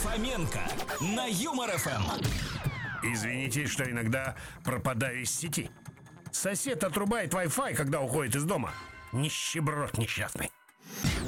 Фоменко на Юмор ФМ. Извините, что иногда пропадаю из сети. Сосед отрубает Wi-Fi, когда уходит из дома. Нищеброд несчастный.